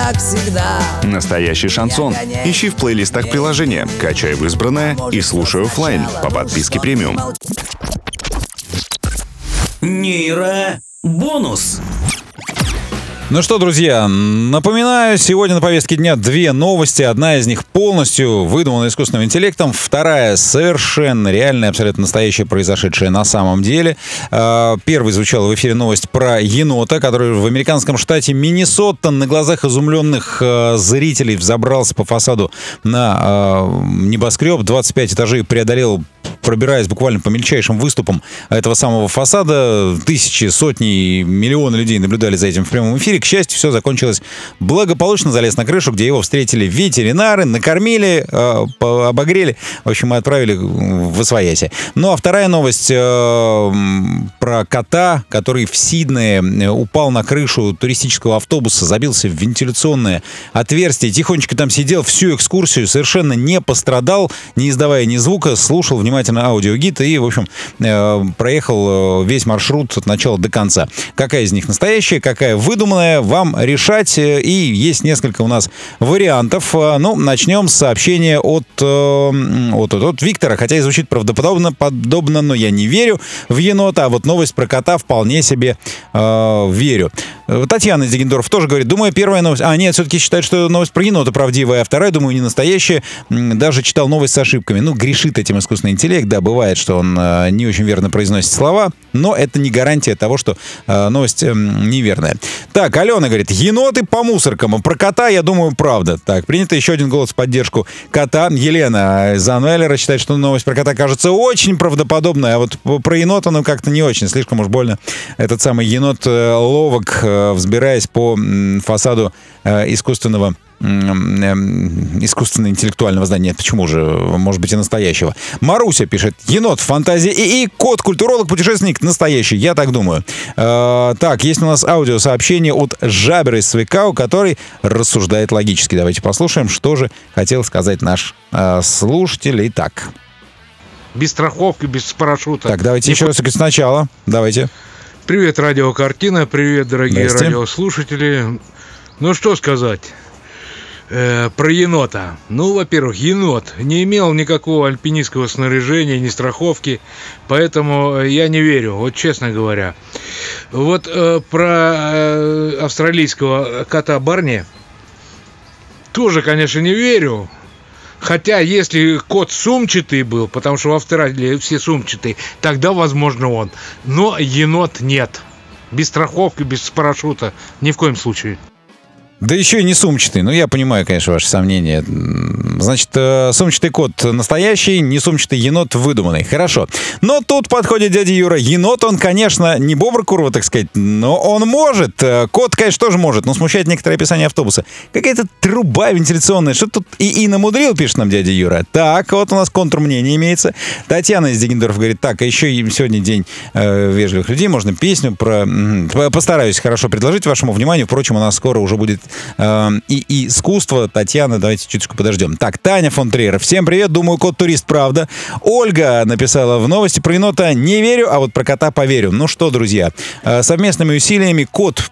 как всегда. Настоящий шансон. Ищи в плейлистах приложения, качай в избранное и слушай оффлайн по подписке премиум. Нейробонус. Ну что, друзья, напоминаю, сегодня на повестке дня две новости. Одна из них полностью выдумана искусственным интеллектом, вторая совершенно реальная, абсолютно настоящая, произошедшая на самом деле. Первой звучала в эфире новость про енота, который в американском штате Миннесота на глазах изумленных зрителей взобрался по фасаду на небоскреб, 25 этажей преодолел, пробираясь буквально по мельчайшим выступам этого самого фасада. Тысячи, сотни, миллионы людей наблюдали за этим в прямом эфире. К счастью, все закончилось благополучно. Залез на крышу, где его встретили ветеринары, накормили, обогрели. В общем, мы отправили в освояси. Ну, а вторая новость про кота, который в Сиднее упал на крышу туристического автобуса, забился в вентиляционное отверстие, тихонечко там сидел всю экскурсию, совершенно не пострадал, не издавая ни звука, слушал внимательно аудиогид и, в общем, проехал весь маршрут от начала до конца. Какая из них настоящая, какая выдуманная, вам решать. И есть несколько у нас вариантов. Ну, начнем с сообщения от Виктора, хотя и звучит правдоподобно, но я не верю в енота, а вот новость про кота вполне себе верю. Татьяна из Дегендорф тоже говорит, думаю, первая новость... нет, все-таки считает, что новость про енота правдивая, а вторая, думаю, не настоящая. Даже читал новость с ошибками. Ну, грешит этим искусственный интеллект. Да, бывает, что он не очень верно произносит слова, но это не гарантия того, что новость неверная. Так, Алена говорит, еноты по мусоркам, а про кота, я думаю, правда. Так, принято еще один голос в поддержку кота. Елена из Анвеллера считает, что новость про кота кажется очень правдоподобной, а вот про енота, ну, как-то не очень. Слишком уж больно этот самый енот ловок, взбираясь по фасаду искусственно-интеллектуального здания. Нет, почему же? Может быть, и настоящего. Маруся пишет, енот, фантазия и кот, культуролог, путешественник, настоящий, я так думаю. Так, есть у нас аудиосообщение от Жабера из Свекау, который рассуждает логически. Давайте послушаем, что же хотел сказать наш слушатель. Итак. Без страховки, без парашюта. Так, давайте еще раз сначала. Давайте. Привет, радиокартина, привет, дорогие радиослушатели. Ну, что сказать про енота. Ну, во-первых, енот не имел никакого альпинистского снаряжения, ни страховки, поэтому я не верю, вот честно говоря. Вот про австралийского кота Барни тоже, конечно, не верю. Хотя, если кот сумчатый был, потому что в Австралии все сумчатые, тогда, возможно, он. Но енот нет. Без страховки, без парашюта. Ни в коем случае. Да еще и не сумчатый. Ну, я понимаю, конечно, ваши сомнения. Значит, сумчатый кот настоящий, не сумчатый енот выдуманный. Хорошо. Но тут подходит дядя Юра. Енот, он, конечно, не бобр Курва, так сказать, но он может. Кот, конечно, тоже может, но смущает некоторое описание автобуса. Какая-то труба вентиляционная. Что тут и намудрил, пишет нам дядя Юра. Так, вот у нас контрмнение имеется. Татьяна из Дегендорф говорит, так, а еще сегодня день вежливых людей. Можно песню про... Постараюсь хорошо предложить вашему вниманию. Впрочем, у нас скоро уже будет и искусство. Татьяна, давайте чуточку подождем. Так, Таня фон Триер. Всем привет, думаю, кот-турист, правда. Ольга написала в новости про енота, не верю, а вот про кота поверю. Ну что, друзья, совместными усилиями кот